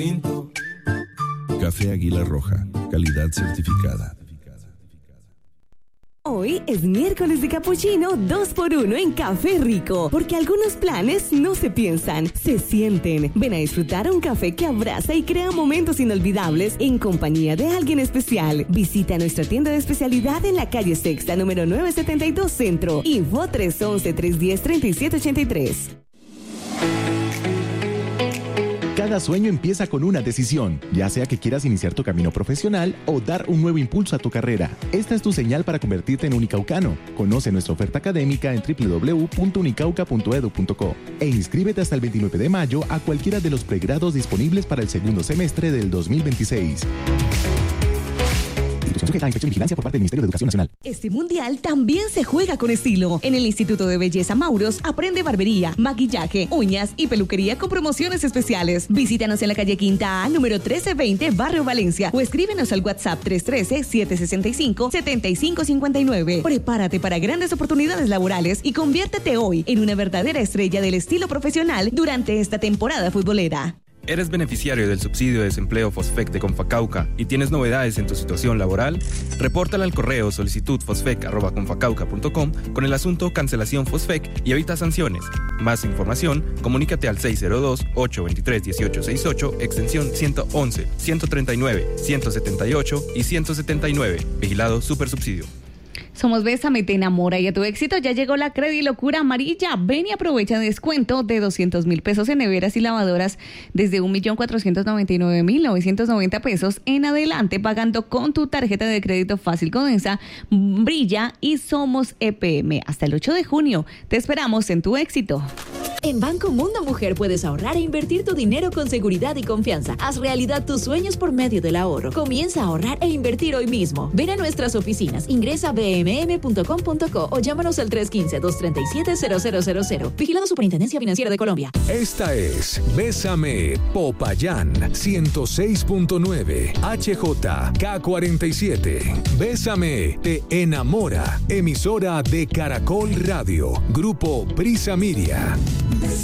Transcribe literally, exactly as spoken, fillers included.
Café Águila Roja, calidad certificada. Hoy es miércoles de capuchino dos por uno en Café Rico, porque algunos planes no se piensan, se sienten. Ven a disfrutar un café que abraza y crea momentos inolvidables en compañía de alguien especial. Visita nuestra tienda de especialidad en la calle Sexta, número novecientos setenta y dos Centro. Info tres once, tres diez, treinta y siete ochenta y tres. Cada sueño empieza con una decisión, ya sea que quieras iniciar tu camino profesional o dar un nuevo impulso a tu carrera. Esta es tu señal para convertirte en unicaucano. Conoce nuestra oferta académica en doble u doble u doble u punto unicauca punto edu punto co e inscríbete hasta el veintinueve de mayo a cualquiera de los pregrados disponibles para el segundo semestre del dos mil veintiséis. Sujeta a inspección y vigilancia por parte del Ministerio de Educación Nacional. Este mundial también se juega con estilo. En el Instituto de Belleza Mauros aprende barbería, maquillaje, uñas y peluquería con promociones especiales. Visítanos en la calle Quinta A, número trece veinte, Barrio Valencia, o escríbenos al WhatsApp tres uno tres, siete seis cinco, siete cinco cinco nueve. Prepárate para grandes oportunidades laborales y conviértete hoy en una verdadera estrella del estilo profesional durante esta temporada futbolera. ¿Eres beneficiario del subsidio de desempleo Fosfec de Confacauca y tienes novedades en tu situación laboral? Repórtala al correo solicitud fosfec arroba confacauca punto com con el asunto cancelación Fosfec y evita sanciones. Más información, comunícate al seis cero dos, ocho dos tres, uno ocho seis ocho, extensión ciento once, ciento treinta y nueve, ciento setenta y ocho y ciento setenta y nueve. Vigilado Supersubsidio. Somos Bésame, te enamora y a tu éxito ya llegó la Credilocura amarilla. Ven y aprovecha descuento de doscientos mil pesos en neveras y lavadoras desde un millón cuatrocientos noventa y nueve mil novecientos noventa pesos en adelante, pagando con tu tarjeta de crédito Fácil Condensa, Brilla y Somos E P M. Hasta el ocho de junio. Te esperamos en tu éxito. En Banco Mundo Mujer puedes ahorrar e invertir tu dinero con seguridad y confianza. Haz realidad tus sueños por medio del ahorro. Comienza a ahorrar e invertir hoy mismo. Ven a nuestras oficinas, ingresa a b m m punto com punto co o llámanos al tres uno cinco, dos tres siete, cero cero cero cero. Vigilado Superintendencia Financiera de Colombia. Esta es Bésame, Popayán, ciento seis punto nueve, H J K cuarenta y siete. Bésame, te enamora. Emisora de Caracol Radio. Grupo Prisa Miria.